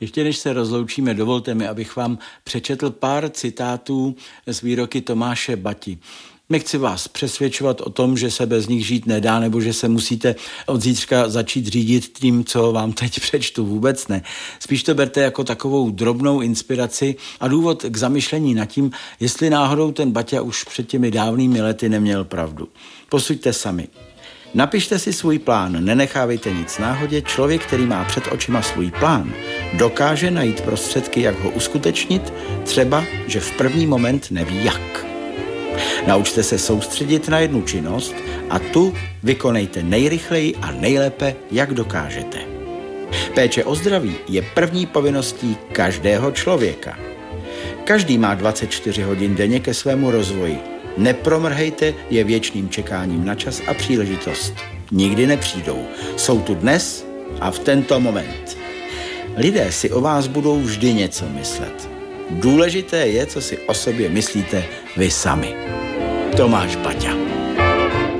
Ještě než se rozloučíme, dovolte mi, abych vám přečetl pár citátů z výroky Tomáše Bati. Nechci vás přesvědčovat o tom, že se bez nich žít nedá, nebo že se musíte od zítřka začít řídit tím, co vám teď přečtu. Vůbec ne. Spíš to berte jako takovou drobnou inspiraci a důvod k zamyšlení nad tím, jestli náhodou ten Baťa už před těmi dávnými lety neměl pravdu. Posuďte sami. Napište si svůj plán, nenechávejte nic náhodě. Člověk, který má před očima svůj plán, dokáže najít prostředky, jak ho uskutečnit, třeba, že v první moment neví jak. Naučte se soustředit na jednu činnost a tu vykonejte nejrychleji a nejlépe, jak dokážete. Péče o zdraví je první povinností každého člověka. Každý má 24 hodin denně ke svému rozvoji. Nepromrhejte je věčným čekáním na čas a příležitost. Nikdy nepřijdou. Jsou tu dnes a v tento moment. Lidé si o vás budou vždy něco myslet. Důležité je, co si o sobě myslíte vy sami. Tomáš Baťa.